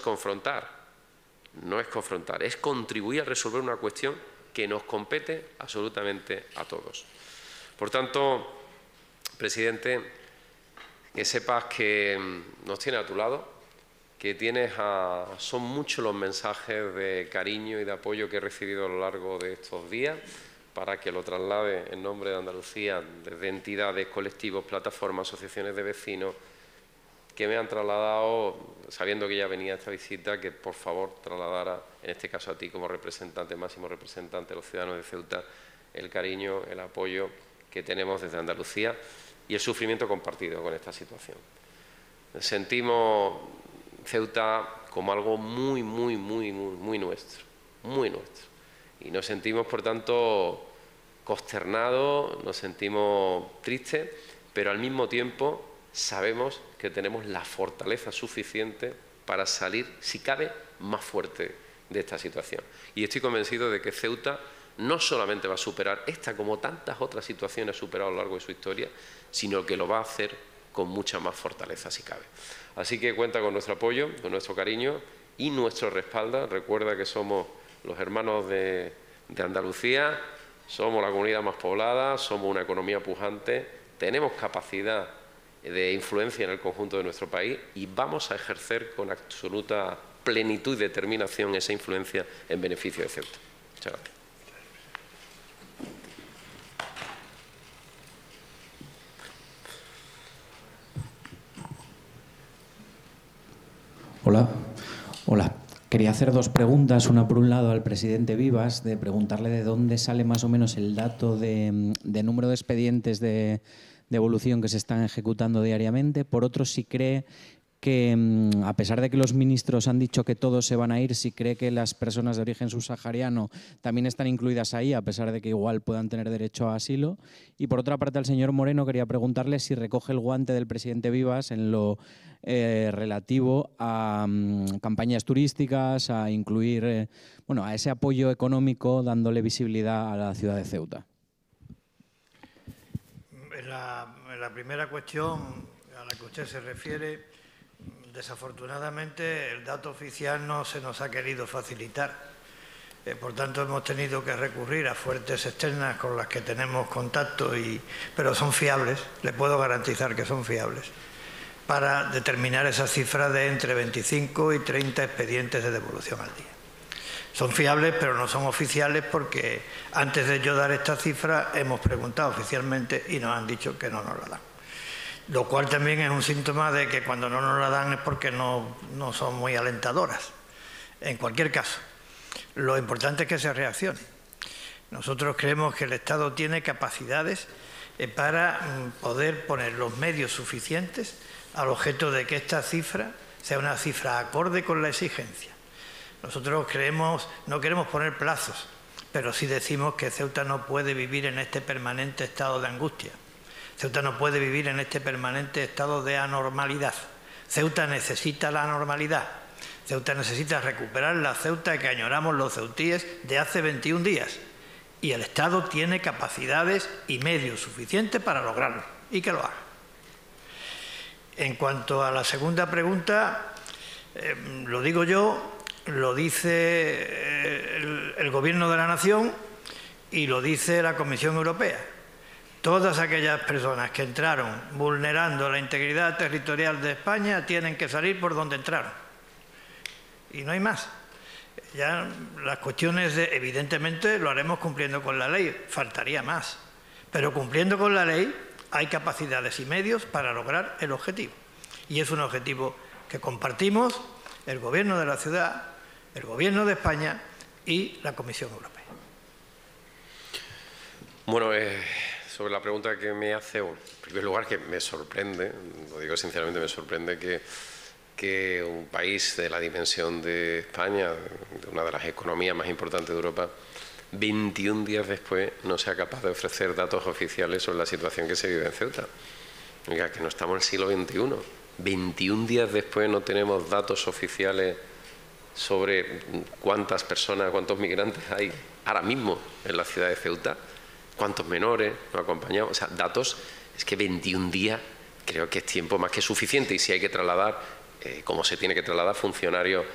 confrontar, es contribuir a resolver una cuestión que nos compete absolutamente a todos. Por tanto, presidente, que sepas que nos tiene a tu lado, que son muchos los mensajes de cariño y de apoyo que he recibido a lo largo de estos días para que lo traslade en nombre de Andalucía desde entidades, colectivos, plataformas, asociaciones de vecinos que me han trasladado, sabiendo que ya venía esta visita, que por favor trasladara, en este caso a ti como representante, máximo representante de los ciudadanos de Ceuta, el cariño, el apoyo que tenemos desde Andalucía y el sufrimiento compartido con esta situación. Sentimos Ceuta como algo muy nuestro, muy nuestro. Y nos sentimos, por tanto, consternados, nos sentimos tristes, pero al mismo tiempo sabemos que tenemos la fortaleza suficiente para salir, si cabe, más fuerte de esta situación. Y estoy convencido de que Ceuta no solamente va a superar esta, como tantas otras situaciones ha superado a lo largo de su historia, sino que lo va a hacer con mucha más fortaleza, si cabe. Así que cuenta con nuestro apoyo, con nuestro cariño y nuestro respaldo. Recuerda que somos los hermanos de Andalucía, somos la comunidad más poblada, somos una economía pujante, tenemos capacidad de influencia en el conjunto de nuestro país y vamos a ejercer con absoluta plenitud y determinación esa influencia en beneficio de Ceuta. Muchas gracias. Hola. Quería hacer dos preguntas, una por un lado al presidente Vivas, de preguntarle de dónde sale más o menos el dato de número de expedientes de devolución que se están ejecutando diariamente. Por otro, si cree que, a pesar de que los ministros han dicho que todos se van a ir, si cree que las personas de origen subsahariano también están incluidas ahí, a pesar de que igual puedan tener derecho a asilo. Y por otra parte, al señor Moreno quería preguntarle si recoge el guante del presidente Vivas en lo relativo a campañas turísticas, a incluir, a ese apoyo económico dándole visibilidad a la ciudad de Ceuta. En la primera cuestión a la que usted se refiere, desafortunadamente el dato oficial no se nos ha querido facilitar. Por tanto, hemos tenido que recurrir a fuentes externas con las que tenemos contacto, pero son fiables, le puedo garantizar que son fiables, para determinar esa cifra de entre 25 y 30 expedientes de devolución al día. Son fiables, pero no son oficiales porque antes de yo dar esta cifra hemos preguntado oficialmente y nos han dicho que no nos la dan. Lo cual también es un síntoma de que cuando no nos la dan es porque no son muy alentadoras. En cualquier caso, lo importante es que se reaccione. Nosotros creemos que el Estado tiene capacidades para poder poner los medios suficientes al objeto de que esta cifra sea una cifra acorde con la exigencia. Nosotros no queremos poner plazos, pero sí decimos que Ceuta no puede vivir en este permanente estado de angustia. Ceuta no puede vivir en este permanente estado de anormalidad. Ceuta necesita la normalidad. Ceuta necesita recuperar la Ceuta que añoramos los ceutíes de hace 21 días. Y el Estado tiene capacidades y medios suficientes para lograrlo, y que lo haga. En cuanto a la segunda pregunta, lo digo yo, lo dice el Gobierno de la Nación y lo dice la Comisión Europea. Todas aquellas personas que entraron vulnerando la integridad territorial de España tienen que salir por donde entraron. Y no hay más. Ya las cuestiones evidentemente lo haremos cumpliendo con la ley, faltaría más. Pero cumpliendo con la ley hay capacidades y medios para lograr el objetivo. Y es un objetivo que compartimos el Gobierno de la ciudad, el Gobierno de España y la Comisión Europea. Bueno, sobre la pregunta que me hace, en primer lugar que me sorprende, lo digo sinceramente, me sorprende que un país de la dimensión de España, de una de las economías más importantes de Europa, 21 días después no sea capaz de ofrecer datos oficiales sobre la situación que se vive en Ceuta. Oiga, que no estamos en el siglo XXI. 21 días después no tenemos datos oficiales sobre cuántas personas, cuántos migrantes hay ahora mismo en la ciudad de Ceuta, cuántos menores nos acompañamos. O sea, datos, es que 21 días creo que es tiempo más que suficiente, y si hay que trasladar, como se tiene que trasladar, funcionarios